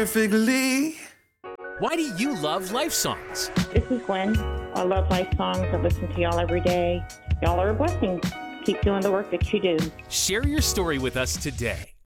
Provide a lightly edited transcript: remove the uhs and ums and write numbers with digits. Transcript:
perfectly. Why do you love Life Songs? This is Gwen. I love Life Songs. I listen to y'all every day. Y'all are a blessing. Keep doing the work that you do. Share your story with us today.